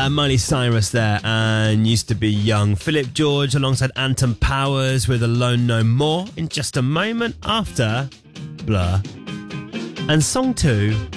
Miley Cyrus there and Used to Be Young. Philip George alongside Anton Powers with Alone No More in just a moment after Blur. And song 2